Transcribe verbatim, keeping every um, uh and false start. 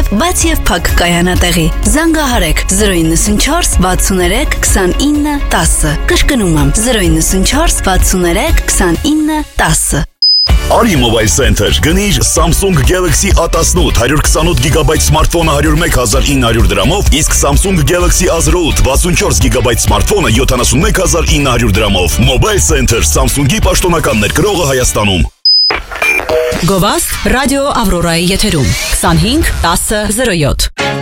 բաց եւ փակ կայանատեղի։ Զանգահարեք zero nine four sixty-three twenty-nine ten։ Կշկնում եմ zero nine four sixty-three twenty-nine ten։ Արի Mobile Center գնիր Samsung Galaxy A eighteen one hundred twenty-eight գիգաբայթ սմարթֆոնը one oh one thousand nine hundred դրամով, իսկ Samsung Galaxy A zero eight sixty-four գիգաբայթ սմարթֆոնը seventy-one thousand nine hundred դրամով։ Mobile Center Samsung-ի պաշտոնական ներկրողը Հայաստանում։ Գովաստ ռադիո Ավրորայի եթերում twenty-five ten oh seven